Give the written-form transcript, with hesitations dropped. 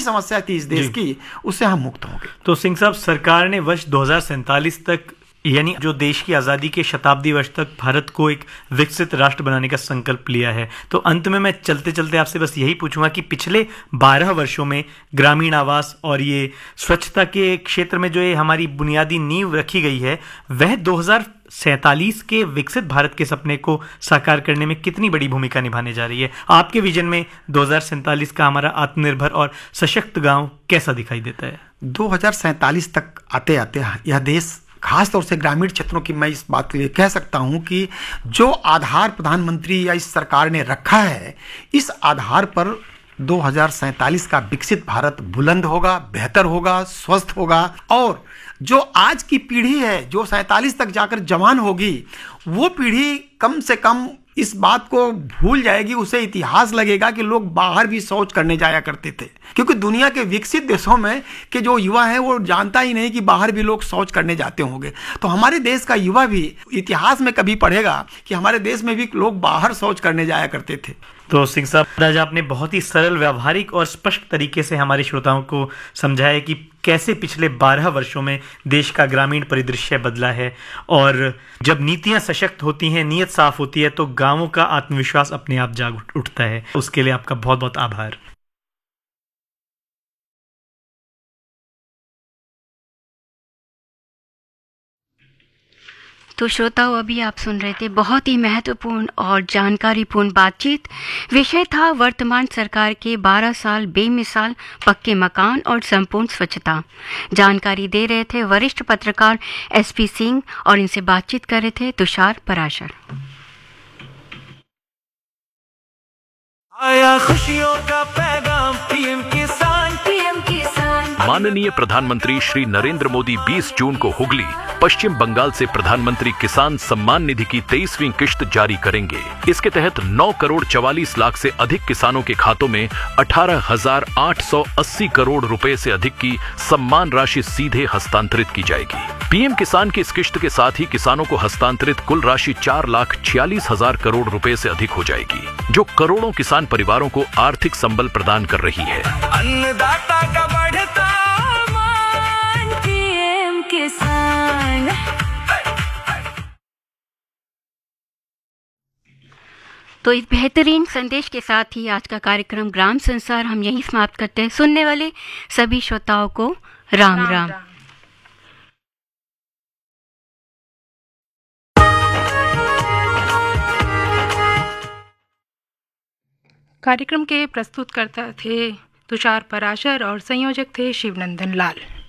समस्या थी इस देश की, उससे हम मुक्त होंगे। तो सिंह साहब, सरकार ने वर्ष 2047 तक, यानी जो देश की आज़ादी के शताब्दी वर्ष तक, भारत को एक विकसित राष्ट्र बनाने का संकल्प लिया है। तो अंत में मैं चलते चलते आपसे बस यही पूछूंगा कि पिछले 12 वर्षों में ग्रामीण आवास और ये स्वच्छता के क्षेत्र में जो ये हमारी बुनियादी नींव रखी गई है, वह 2047 के विकसित भारत के सपने को साकार करने में कितनी बड़ी भूमिका निभाने जा रही है? आपके विजन में 2047 का हमारा आत्मनिर्भर और सशक्त गांव कैसा दिखाई देता है? 2047 तक आते आते यह देश, खास तौर से ग्रामीण क्षेत्रों की, मैं इस बात के लिए कह सकता हूं कि जो आधार प्रधानमंत्री या इस सरकार ने रखा है, इस आधार पर 2047 का विकसित भारत बुलंद होगा, बेहतर होगा, स्वस्थ होगा। और जो आज की पीढ़ी है, जो 47 तक जाकर जवान होगी, वो पीढ़ी कम से कम इस बात को भूल जाएगी, उसे इतिहास लगेगा कि लोग बाहर भी शौच करने जाया करते थे। क्योंकि दुनिया के विकसित देशों में के जो युवा है वो जानता ही नहीं कि बाहर भी लोग शौच करने जाते होंगे। तो हमारे देश का युवा भी इतिहास में कभी पढ़ेगा कि हमारे देश में भी लोग बाहर शौच करने जाया करते थे। तो सिंह साहब, आज आपने बहुत ही सरल, व्यावहारिक और स्पष्ट तरीके से हमारे श्रोताओं को समझाया कि कैसे पिछले 12 वर्षों में देश का ग्रामीण परिदृश्य बदला है, और जब नीतियां सशक्त होती हैं, नीयत साफ होती है, तो गांवों का आत्मविश्वास अपने आप जाग उठता है। उसके लिए आपका बहुत बहुत आभार। तो श्रोताओं, अभी आप सुन रहे थे बहुत ही महत्वपूर्ण और जानकारीपूर्ण बातचीत। विषय था वर्तमान सरकार के 12 साल बेमिसाल पक्के मकान और संपूर्ण स्वच्छता। जानकारी दे रहे थे वरिष्ठ पत्रकार SP सिंह, और इनसे बातचीत कर रहे थे तुषार पराशर। आया खुशियों का पैगाम PM किसान। माननीय प्रधानमंत्री श्री नरेंद्र मोदी 20 जून को हुगली, पश्चिम बंगाल से प्रधानमंत्री किसान सम्मान निधि की 23वीं किश्त जारी करेंगे। इसके तहत 9 करोड़ 44 लाख से अधिक किसानों के खातों में 18,880 करोड़ रुपए से अधिक की सम्मान राशि सीधे हस्तांतरित की जाएगी। PM किसान की इस किश्त के साथ ही किसानों को हस्तांतरित कुल राशि 4,46,000 करोड़ रुपए से अधिक हो जाएगी, जो करोड़ों किसान परिवारों को आर्थिक संबल प्रदान कर रही है। अन्नदाता का बढ़ता मान, PM किसान। तो इस बेहतरीन संदेश के साथ ही आज का कार्यक्रम ग्राम संसार हम यहीं समाप्त करते हैं। सुनने वाले सभी श्रोताओं को राम राम। कार्यक्रम के प्रस्तुतकर्ता थे तुषार पराशर और संयोजक थे शिवनंदन लाल।